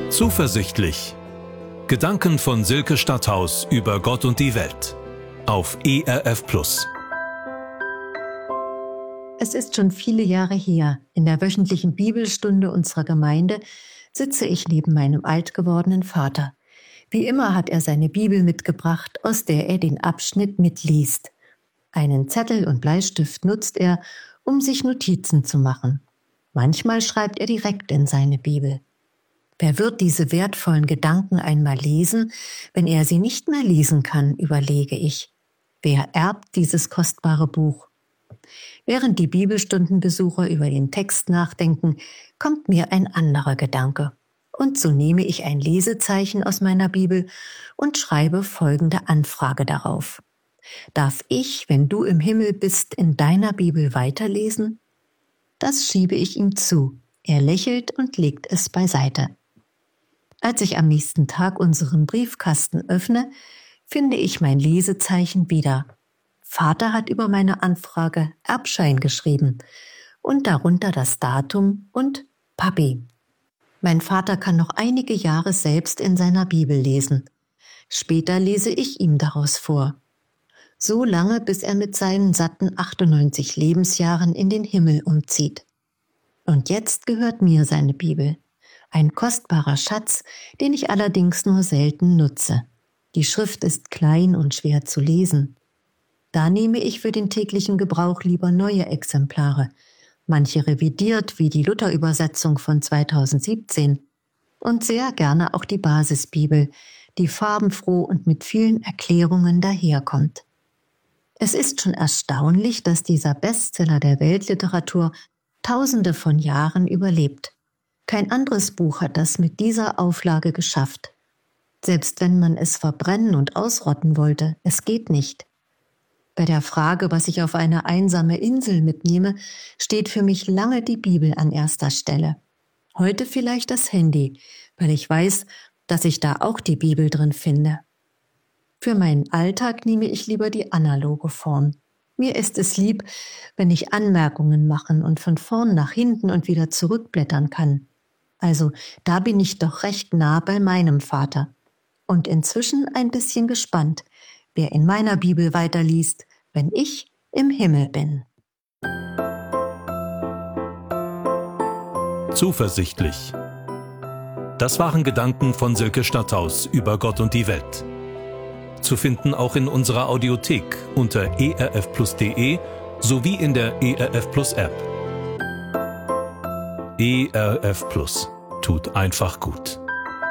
Zuversichtlich. Gedanken von Silke Stadthaus über Gott und die Welt. Auf ERF+. Es ist schon viele Jahre her. In der wöchentlichen Bibelstunde unserer Gemeinde sitze ich neben meinem alt gewordenen Vater. Wie immer hat er seine Bibel mitgebracht, aus der er den Abschnitt mitliest. Einen Zettel und Bleistift nutzt er, um sich Notizen zu machen. Manchmal schreibt er direkt in seine Bibel. Wer wird diese wertvollen Gedanken einmal lesen, wenn er sie nicht mehr lesen kann, überlege ich. Wer erbt dieses kostbare Buch? Während die Bibelstundenbesucher über den Text nachdenken, kommt mir ein anderer Gedanke. Und so nehme ich ein Lesezeichen aus meiner Bibel und schreibe folgende Anfrage darauf. Darf ich, wenn du im Himmel bist, in deiner Bibel weiterlesen? Das schiebe ich ihm zu. Er lächelt und legt es beiseite. Als ich am nächsten Tag unseren Briefkasten öffne, finde ich mein Lesezeichen wieder. Vater hat über meine Anfrage Erbschein geschrieben und darunter das Datum und Papi. Mein Vater kann noch einige Jahre selbst in seiner Bibel lesen. Später lese ich ihm daraus vor. So lange, bis er mit seinen satten 98 Lebensjahren in den Himmel umzieht. Und jetzt gehört mir seine Bibel. Ein kostbarer Schatz, den ich allerdings nur selten nutze. Die Schrift ist klein und schwer zu lesen. Da nehme ich für den täglichen Gebrauch lieber neue Exemplare, manche revidiert wie die Luther-Übersetzung von 2017 und sehr gerne auch die Basisbibel, die farbenfroh und mit vielen Erklärungen daherkommt. Es ist schon erstaunlich, dass dieser Bestseller der Weltliteratur Tausende von Jahren überlebt. Kein anderes Buch hat das mit dieser Auflage geschafft. Selbst wenn man es verbrennen und ausrotten wollte, es geht nicht. Bei der Frage, was ich auf eine einsame Insel mitnehme, steht für mich lange die Bibel an erster Stelle. Heute vielleicht das Handy, weil ich weiß, dass ich da auch die Bibel drin finde. Für meinen Alltag nehme ich lieber die analoge Form. Mir ist es lieb, wenn ich Anmerkungen machen und von vorn nach hinten und wieder zurückblättern kann. Also da bin ich doch recht nah bei meinem Vater. Und inzwischen ein bisschen gespannt, wer in meiner Bibel weiterliest, wenn ich im Himmel bin. Zuversichtlich. Das waren Gedanken von Silke Stadthaus über Gott und die Welt. Zu finden auch in unserer Audiothek unter erfplus.de sowie in der ERF Plus App. ERF Plus tut einfach gut.